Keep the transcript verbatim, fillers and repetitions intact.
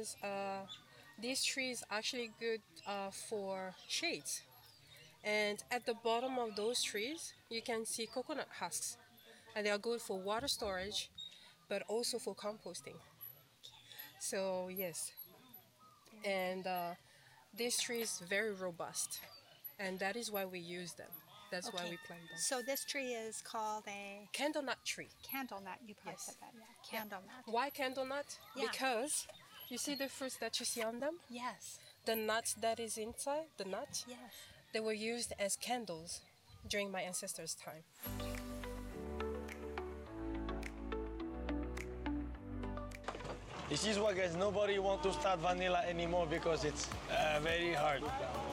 because uh, these trees are actually good uh, for shades. And at the bottom of those trees, you can see coconut husks, and they are good for water storage, but also for composting. So yes, and uh, this tree is very robust, and that is why we use them. That's why Okay. we plant them. So this tree is called a Candle nut tree. candle nut. You probably Yes. said that, yeah. Yeah. Candle nut. Why candle nut? Yeah. Because you see the fruits that you see on them? Yes. The nut that is inside, the nut, Yes. they were used as candles during my ancestors' time. This is why, guys, nobody want to start vanilla anymore because it's uh, very hard.